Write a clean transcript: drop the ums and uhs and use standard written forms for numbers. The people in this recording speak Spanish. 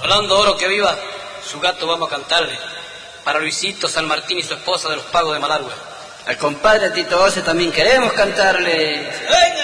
Rolando Oro que viva, su gato vamos a cantarle. Para Luisito, San Martín y su esposa de los Pagos de Malargüe. Al compadre Tito Ose también queremos cantarle. ¡Venga!